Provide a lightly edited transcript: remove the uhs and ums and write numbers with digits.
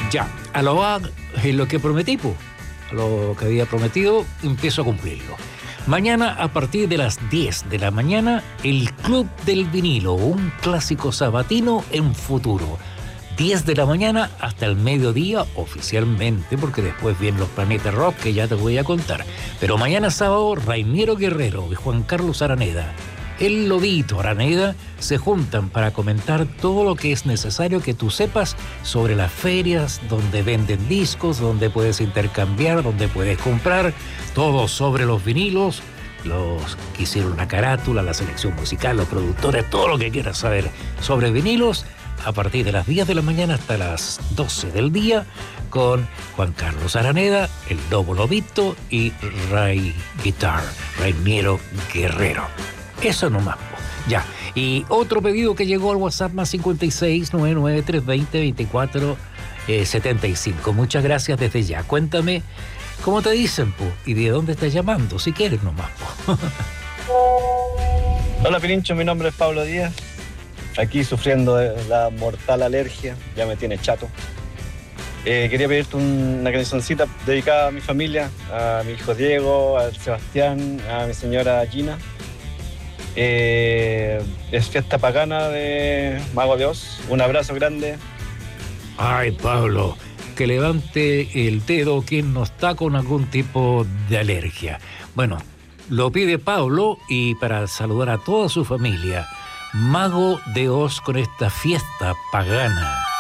Ya, a lo que prometí, pues, a lo que había prometido, empiezo a cumplirlo. Mañana, a partir de las 10 de la mañana, el Club del Vinilo, un clásico sabatino en futuro. 10 de la mañana hasta el mediodía oficialmente, porque después vienen los Planetas Rock que ya te voy a contar. Pero mañana sábado, Rainiero Guerrero y Juan Carlos Araneda, el Lobito Araneda, se juntan para comentar todo lo que es necesario que tú sepas sobre las ferias, donde venden discos, donde puedes intercambiar, donde puedes comprar, todo sobre los vinilos, los que hicieron la carátula, la selección musical, los productores, todo lo que quieras saber sobre vinilos, a partir de las 10 de la mañana hasta las 12 del día, con Juan Carlos Araneda, el Lobo Lobito y Ray Guitar, Rainiero Guerrero. Eso nomás. Ya. Y otro pedido que llegó al WhatsApp más 56 99 320 24 75. Muchas gracias desde ya. Cuéntame cómo te dicen, po, y de dónde estás llamando, si quieres nomás, po. Hola Pirincho, mi nombre es Pablo Díaz. Aquí sufriendo de la mortal alergia, ya me tiene chato. Quería pedirte una cancioncita dedicada a mi familia, a mi hijo Diego, a Sebastián, a mi señora Gina. Es fiesta pagana de Mago Dios. Un abrazo grande. Ay, Pablo, que levante el dedo quien no está con algún tipo de alergia. Bueno, lo pide Pablo, y para saludar a toda su familia, Mago de Oz con esta fiesta pagana.